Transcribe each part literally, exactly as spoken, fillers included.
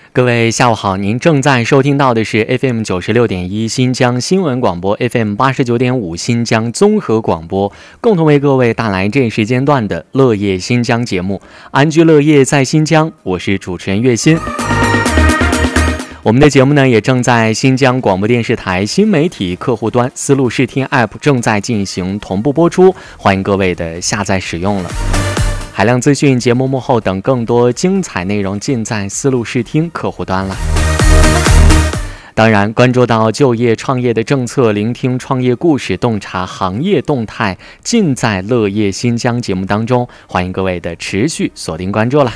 各位下午好，您正在收听到的是 F M 九十六点一新疆新闻广播 F M 八十九点五新疆综合广播，共同为各位带来这时间段的乐业新疆节目，安居乐业在新疆，我是主持人岳鑫。我们的节目呢也正在新疆广播电视台新媒体客户端丝路视听 App 正在进行同步播出，欢迎各位的下载使用了。海量资讯、节目幕后等更多精彩内容尽在丝路视听客户端了。当然，关注到就业创业的政策，聆听创业故事，洞察行业动态，尽在乐业新疆节目当中，欢迎各位的持续锁定关注了。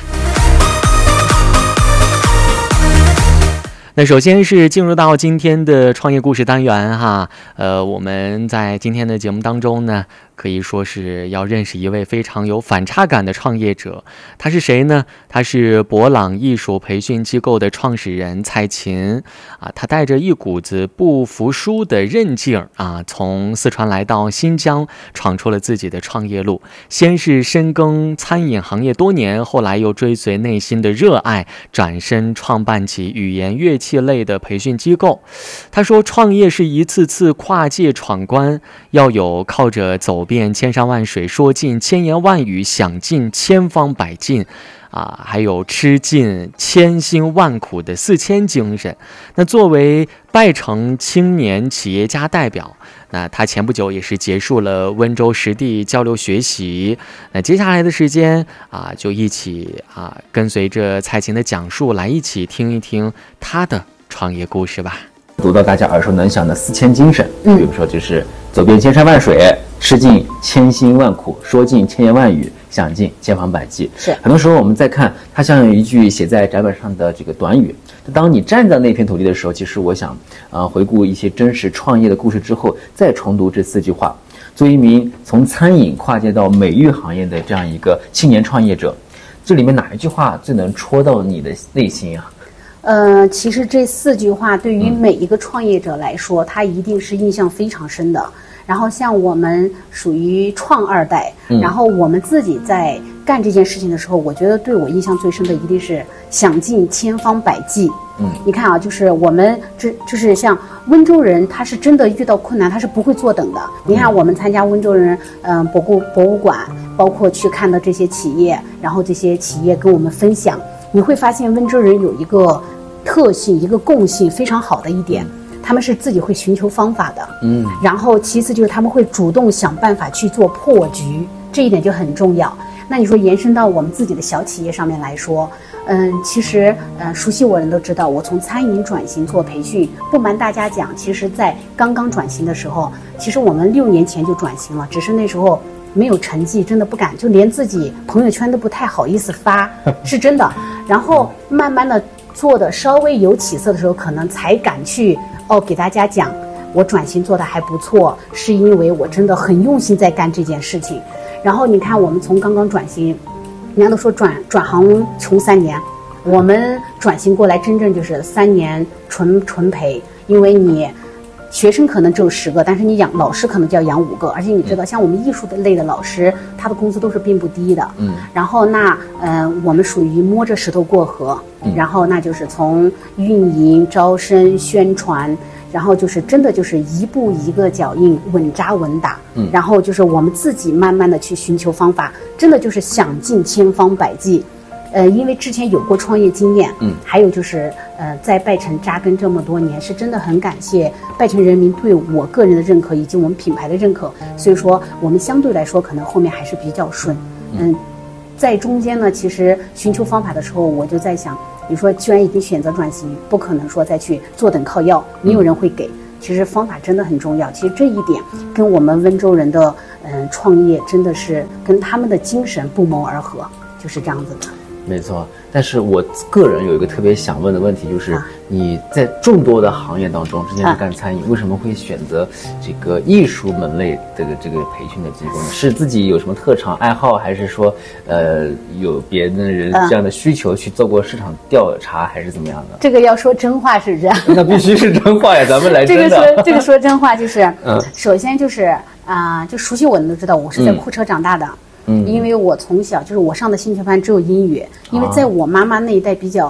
那首先是进入到今天的创业故事单元哈，呃，我们在今天的节目当中呢，可以说是要认识一位非常有反差感的创业者。他是谁呢？他是博朗艺术培训机构的创始人蔡琴啊。他带着一股子不服输的韧劲啊，从四川来到新疆，闯出了自己的创业路。先是深耕餐饮行业多年，后来又追随内心的热爱，转身创办起语言乐器类的培训机构。他说，创业是一次次跨界闯关，要有靠着走遍千山万水，说尽千言万语，想尽千方百计啊，还有吃尽千辛万苦的四千精神。那作为拜城青年企业家代表，那他前不久也是结束了温州实地交流学习。那接下来的时间啊，就一起啊跟随着蔡琴的讲述，来一起听一听他的创业故事吧。 读到大家耳熟能详的四千精神，比如说就是走遍千山万水，吃尽千辛万苦，说尽千言万语，想尽千方百计。 是很多时候我们在看它像一句写在展板上的这个短语，当你站在那片土地的时候，其实我想呃，回顾一些真实创业的故事之后，再重读这四句话。作为一名从餐饮跨界到美育行业的这样一个青年创业者，这里面哪一句话最能戳到你的内心啊？ 呃，其实这四句话对于每一个创业者来说，他一定是印象非常深的。然后像我们属于创二代，嗯、然后我们自己在干这件事情的时候，我觉得对我印象最深的一定是想尽千方百计。嗯，你看啊，就是我们这就是像温州人，他是真的遇到困难，他是不会坐等的。你看我们参加温州人嗯、呃、博物博物馆，包括去看到这些企业，然后这些企业跟我们分享，你会发现温州人有一个特性，一个共性非常好的一点，他们是自己会寻求方法的，嗯，然后其次就是他们会主动想办法去做破局，这一点就很重要。那你说延伸到我们自己的小企业上面来说，嗯，其实呃，熟悉我人都知道，我从餐饮转型做培训。不瞒大家讲，其实在刚刚转型的时候，其实我们六年前就转型了，只是那时候没有成绩，真的不敢，就连自己朋友圈都不太好意思发，是真的。然后慢慢的做的稍微有起色的时候，可能才敢去哦给大家讲，我转型做的还不错，是因为我真的很用心在干这件事情。然后你看，我们从刚刚转型，人家都说转转行穷三年，我们转型过来真正就是三年纯纯培，因为你学生可能只有十个，但是你养老师可能就要养五个，而且你知道，像我们艺术的类的老师，他的工资都是并不低的。嗯，然后那呃，我们属于摸着石头过河，嗯、然后那就是从运营、招生、宣传。然后就是真的就是一步一个脚印，稳扎稳打。嗯，然后就是我们自己慢慢的去寻求方法，真的就是想尽千方百计。呃，因为之前有过创业经验，嗯，还有就是呃，在拜城扎根这么多年，是真的很感谢拜城人民对我个人的认可以及我们品牌的认可。所以说，我们相对来说可能后面还是比较顺。嗯，在中间呢，其实寻求方法的时候，我就在想。你说既然已经选择转型，不可能说再去坐等靠要，没有人会给。其实方法真的很重要。其实这一点跟我们温州人的嗯、呃、创业真的是跟他们的精神不谋而合，就是这样子的。 没错，但是我个人有一个特别想问的问题，就是你在众多的行业当中，之前是干餐饮，为什么会选择这个艺术门类的这个培训的机构呢？是自己有什么特长爱好，还是说呃有别的人这样的需求去做过市场调查，还是怎么样的？ 这个要说真话是这样， 那必须是真话呀，咱们来真的。 这个说这个说真话就是，嗯，首先就是啊、呃，就熟悉我的都知道，我是在库车长大的。嗯，因为我从小就是我上的兴趣班只有英语，因为在我妈妈那一代比较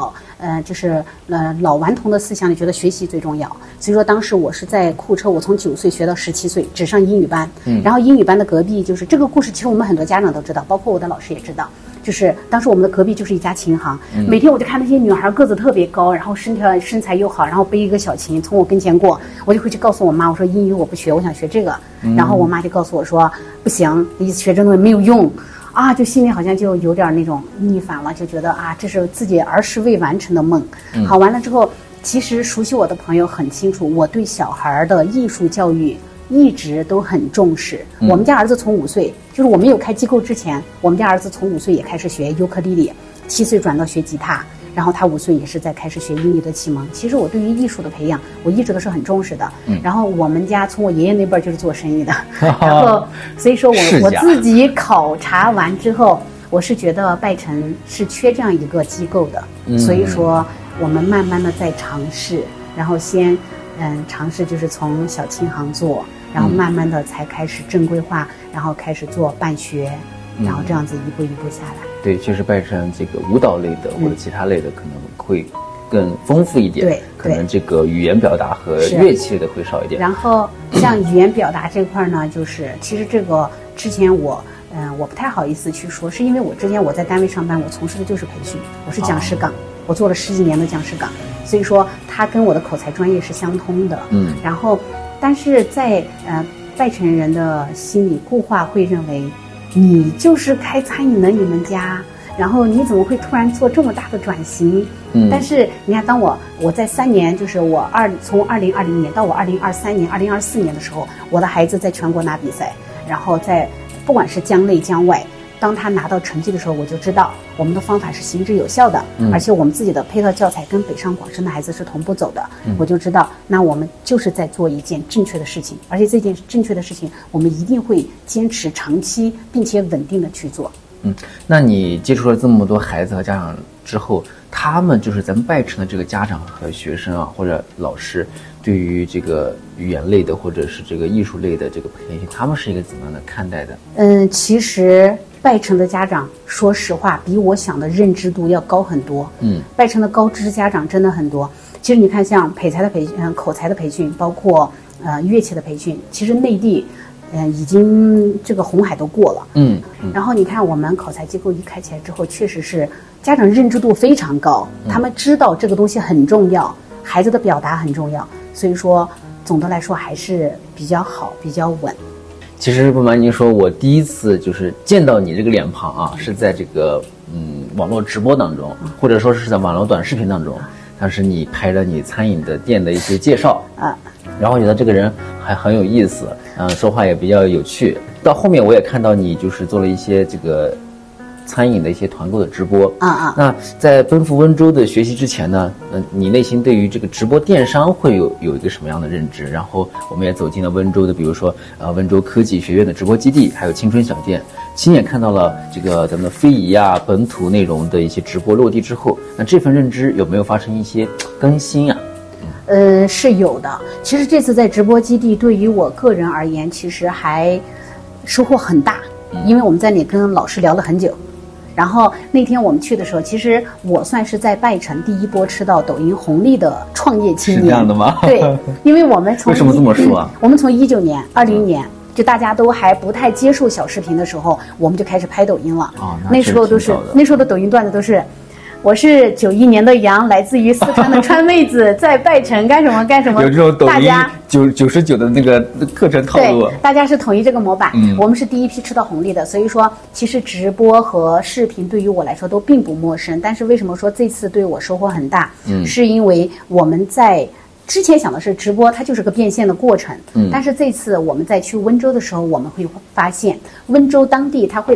呃，就是呃老顽童的思想里，觉得学习最重要。所以说当时我是在库车，我从九岁学到十七岁，只上英语班。嗯，然后英语班的隔壁就是这个故事，其实我们很多家长都知道，包括我的老师也知道。就是当时我们的隔壁就是一家琴行，嗯、每天我就看那些女孩个子特别高，然后身条身材又好，然后背一个小琴从我跟前过，我就会去告诉我妈，我说英语我不学，我想学这个。嗯、然后我妈就告诉我说不行，你学这东西没有用。啊，就心里好像就有点那种逆反了，就觉得啊，这是自己儿时未完成的梦。嗯、好，完了之后，其实熟悉我的朋友很清楚，我对小孩的艺术教育一直都很重视。嗯、我们家儿子从五岁，就是我没有开机构之前，我们家儿子从五岁也开始学尤克里里，七岁转到学吉他。然后他五岁也是在开始学英语的启蒙。其实我对于艺术的培养，我一直都是很重视的。嗯、然后我们家从我爷爷那辈儿就是做生意的，然后所以说我我自己考察完之后，我是觉得拜晨是缺这样一个机构的，嗯、所以说我们慢慢的在尝试，然后先嗯尝试就是从小琴行做，然后慢慢的才开始正规化，然后开始做办学。然后这样子一步一步下来， 对，确实拜晨这个舞蹈类的或者其他类的可能会更丰富一点， 对， 可能这个语言表达和乐器类的会少一点。 然后像语言表达这块呢，就是其实这个之前我嗯、呃、我不太好意思去说，是因为我之前我在单位上班，我从事的就是培训，我是讲师岗，哦、我做了十几年的讲师岗，所以说它跟我的口才专业是相通的。嗯，然后但是在呃拜晨人的心里固化会认为。你就是开餐饮的你们家，然后你怎么会突然做这么大的转型？嗯，但是你看，当我我在三年，就是我二从二零二零年到我二零二三年、二零二四年的时候，我的孩子在全国拿比赛，然后在不管是江内江外，当他拿到成绩的时候，我就知道我们的方法是行之有效的，嗯、而且我们自己的配套教材跟北上广深的孩子是同步走的，嗯、我就知道，那我们就是在做一件正确的事情，而且这件正确的事情，我们一定会坚持长期并且稳定的去做。 嗯，那你接触了这么多孩子和家长之后，他们就是咱们拜晨的这个家长和学生啊，或者老师，对于这个语言类的或者是这个艺术类的这个培训，他们是一个怎么样的看待的？ 嗯，其实拜晨的家长，说实话，比我想的认知度要高很多。嗯，拜晨的高知家长真的很多。其实你看，像培才的培训、嗯、口才的培训，包括呃乐器的培训，其实内地。嗯，已经这个红海都过了，嗯，嗯然后你看我们口才机构一开起来之后，确实是家长认知度非常高，嗯、他们知道这个东西很重要，孩子的表达很重要，所以说总的来说还是比较好，比较稳。 其实不瞒您说，我第一次就是见到你这个脸庞啊，是在这个嗯网络直播当中，或者说是在网络短视频当中，当时你拍了你餐饮的店的一些介绍啊。然后觉得这个人还很有意思，嗯、呃，说话也比较有趣。到后面我也看到你就是做了一些这个餐饮的一些团购的直播啊啊。那在奔赴温州的学习之前呢，嗯、呃，你内心对于这个直播电商会有有一个什么样的认知？然后我们也走进了温州的，比如说呃温州科技学院的直播基地，还有青春小店，亲眼看到了这个咱们非遗啊本土内容的一些直播落地之后，那这份认知有没有发生一些更新啊？ 呃，是有的。其实这次在直播基地，对于我个人而言，其实还收获很大，因为我们在那里跟老师聊了很久。然后那天我们去的时候，其实我算是在拜晨第一波吃到抖音红利的创业青年。 是这样的吗？ 对，因为我们从为什么这么说啊？ 嗯、我们从一九年、二零年。就大家都还不太接受小视频的时候，我们就开始拍抖音了。哦，那, 那时候都是那时候的抖音段子都是。我是九一年的羊，来自于四川的川妹子，在拜晨干什么干什么。 有这种抖音九九十九的那个课程套路。 对，大家是统一这个模板。嗯，我们是第一批吃到红利的，所以说其实直播和视频对于我来说都并不陌生。但是为什么说这次对我收获很大？嗯，是因为我们在。之前想的是直播，它就是个变现的过程。嗯，但是这次我们在去温州的时候，我们会发现温州当地它会